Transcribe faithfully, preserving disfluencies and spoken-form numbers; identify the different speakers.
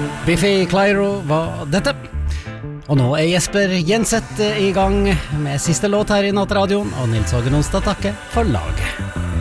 Speaker 1: Biffy Clyro var dette. Og nå er Jesper Jenseth i gang med siste låt her i Nattradioen, og Nils Hågen Onsdag takker for laget.